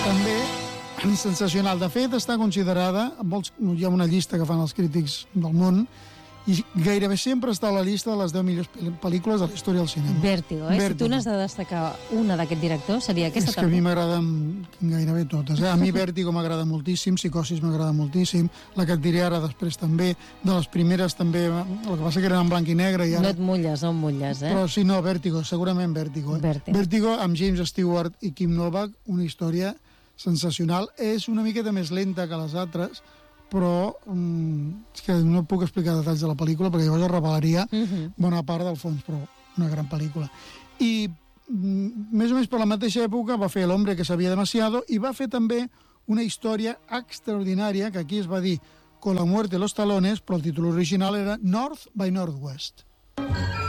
també sensacional. De fet, està considerada, hi ha una llista que fan els crítics del món, i gairebé sempre està a la llista de les 10 millors pel·lícules de la història del cinema. Vértigo, Si tu n'has de destacar una d'aquest director, seria aquesta. És que a mi m'agraden gairebé totes. A mi Vértigo m'agrada moltíssim, Psicosis m'agrada moltíssim, la que et diré ara després també, de les primeres també, el que passa que eren en blanc i negre. I ara... No et mulles, no et mulles, Però sí, no, Vértigo, segurament Vértigo. Vértigo amb James Stewart i Kim Novak, una història sensacional. És una miqueta més lenta que les altres, però és que no puc explicar detalls de la pel·lícula perquè llavors es revelaria bona part del fons, però una gran pel·lícula. I més o menys per la mateixa època va fer L'hombre que sabía demasiado i va fer també una història extraordinària que aquí es va dir Con la muerte de los talones, però el títol original era North by Northwest.